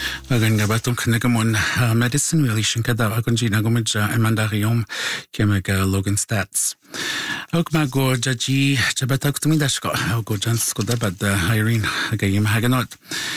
Agan gabatum knigamon medicine relation kada agan jina gomja emandarium kemaga Logan Stats. Ogma go jaji jabatak tumi dashko go jans ko dabad Irene agayim haganot.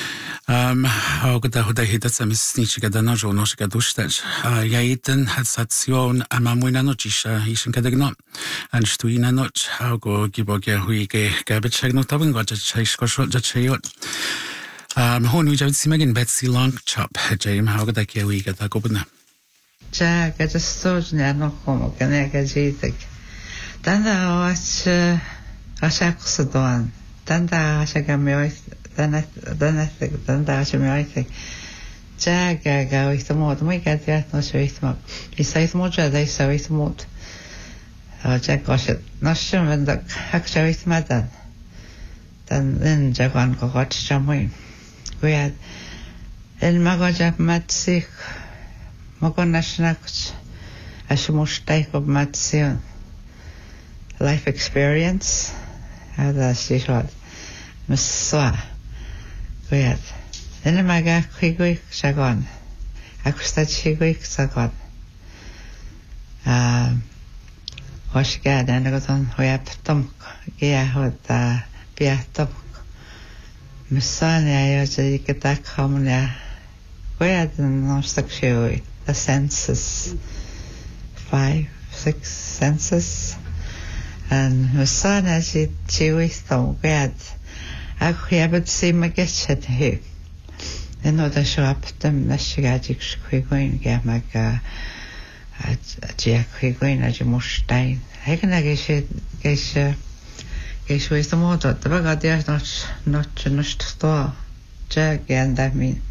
Ogda hoda hita samis nichi kada no jono shika dushtach. Yaiten hadsation amamuina nochisha ishin kadagno. Anstuina noch go giboge huige gabach no tabun go jachishko shot jachayot. Hon we just see Betsy Longchop, James Howard we get that open. Jack, I just thought no home, can I get it? Then I watch a shacksadon, then I shall get me, then I shall me. Jack, I go with the mood, we get that no sweet mop. He says more, they saw it mood. Jack got it, not sure when the actually with madam. Then Jack one got Jamway. We had in Magajap Matsik Mogonashnaks as a most type of Matsion life experience. As she shot Miss Swa. We had in a Maga Quigwick Shagon. Akustat Shigwick Sagon. Washgad and I got on Hoyap Gia with Piatom. Messiah, you get that common there. Where the non-sexual, the senses, 5, 6 senses, and Messiah, she with them, where I could see my kitchen here. In order to show up them, the Shigajic Quigwin, Gamaga, a Jack Quigwin, a Jimustein. I can get Geis was the motor, the bag there's not store. Jack and I mean.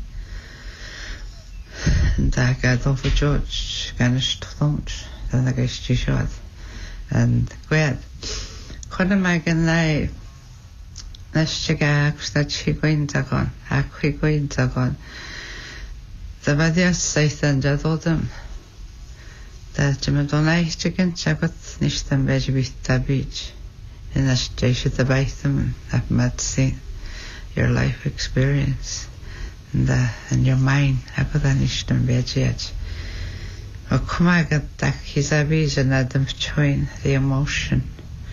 And I got off a George, ganished thought, then I guess she shot. And quit. Couldn't make a lie. Let's check out that she going to go. I quick going to go. The body says and I told them that you don't like chicken, Chabot, Nishtan veg with the beach. In a station to buy them, I've met see your life experience and your mind. I put an ishtam veggiet. Oh, come I got that his vision at them join the emotion.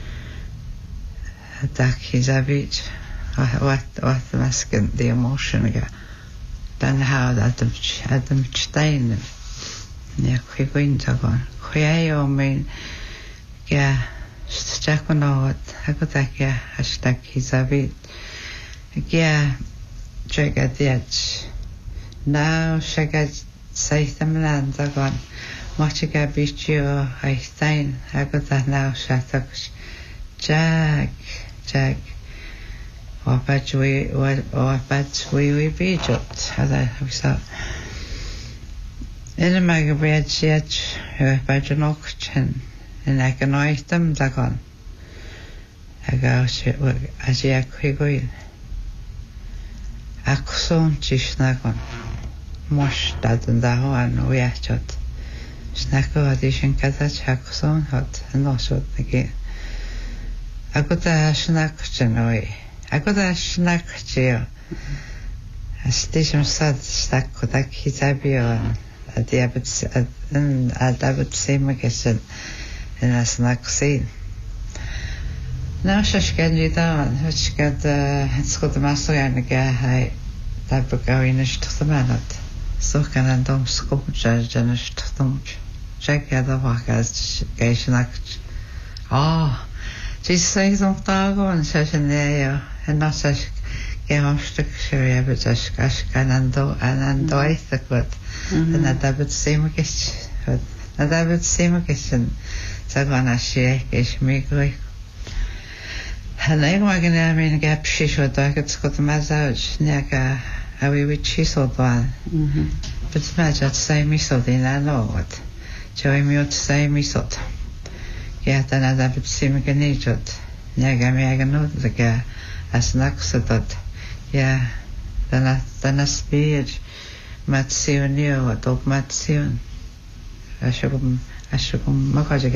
That his vision. What the masking the emotion again. Then how that them stein them. Near quick winter gone. Quay mean, yeah. Jack on out, I got that, yeah, hashtag his bit. Yeah, check at the edge. Now, check at say them lands are gone. Much a beach you, I stain, I got that now, shattocks. Jack, or bad we be jot, as I thought. In a magazine, yet, bad an auction. And I can noise them, Dagon. I go as you quick wheel. Axon Chisnagon. Mosh that and the one we are shot. Snacko addition catach Axon hot and also again. I got a snack away. I got a snack chair. A station sad stack with a kitabio at the abbot's and at Abbott same again. In a snack scene. Now she's getting down, which got it's got the master and a guy that book going to the man. So can I don't scope judge and to them. Check out the work as Gation act. Oh, she says on Tago and such an area and not such game of structure, but just Kashkan and I think what and that would seem a kitchen. And that would seem a kitchen. So when I shake, it's me going. And I want to mean gap shish or dog, it's got a massage, near a wee with cheese or one. But it's magic, say me so, then I know what. Joey me to say me so. Yet another would seem a ganijot. Near me, I know the guy as an accident. Yeah, then a speed. Matsion, you, what dog Matsion. I should go,